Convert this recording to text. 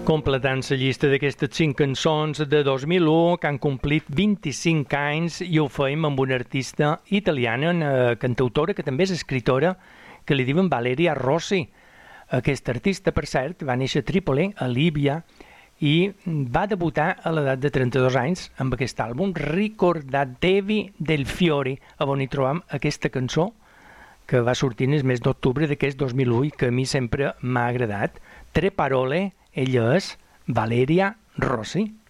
Completant la llista d'aquestes 5 cançons de 2001 que han complit 25 anys i ho fem amb una artista italiana, una cantautora que també és escritora, que li diuen Valeria Rossi. Aquesta artista, per cert, va néixer a Trípoli, a Líbia, i va debutar a l'edat de 32 anys amb aquest àlbum, Ricordatevi del Fiori, on hi trobam aquesta cançó que va sortir el mes d'octubre d'aquest 2001 i que a mi sempre m'ha agradat. Tre parole, ella és Valeria Rossi.